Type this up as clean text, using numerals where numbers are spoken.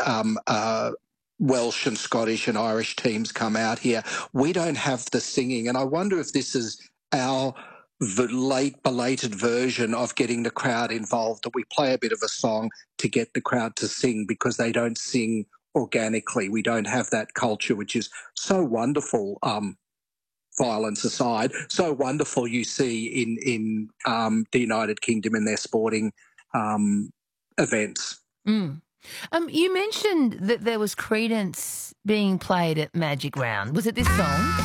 Welsh and Scottish and Irish teams come out here. We don't have the singing, and I wonder if this is our belated version of getting the crowd involved, that we play a bit of a song to get the crowd to sing because they don't sing organically. We don't have that culture, which is so wonderful. Violence aside, so wonderful you see in the United Kingdom in their sporting events. Mm. You mentioned that there was Credence being played at Magic Round. Was it this song?